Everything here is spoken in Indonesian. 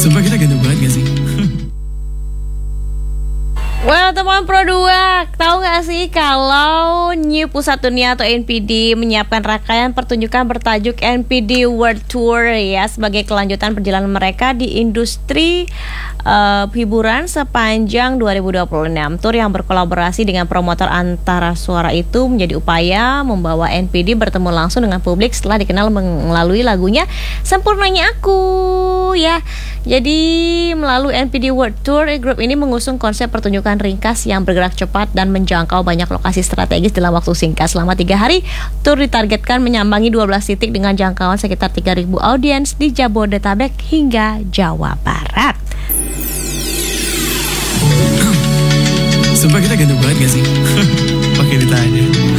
Sumpah kita ganteng banget gak sih? Well, teman Pro 2, tahu nggak sih kalau New Pusat Dunia atau NPD menyiapkan rangkaian pertunjukan bertajuk NPD World Tour ya sebagai kelanjutan perjalanan mereka di industri hiburan sepanjang 2026. Tour yang berkolaborasi dengan promotor Antara Suara itu menjadi upaya membawa NPD bertemu langsung dengan publik setelah dikenal melalui lagunya Sempurnanya Aku ya. Jadi melalui NPD World Tour, grup ini mengusung konsep pertunjukan ringkas yang bergerak cepat dan menjangkau banyak lokasi strategis dalam waktu singkat. Selama 3 hari, tour ditargetkan menyambangi 12 titik dengan jangkauan sekitar 3.000 audiens di Jabodetabek hingga Jawa Barat. Sumpah kita ganteng banget gak sih? Pakai ditanya.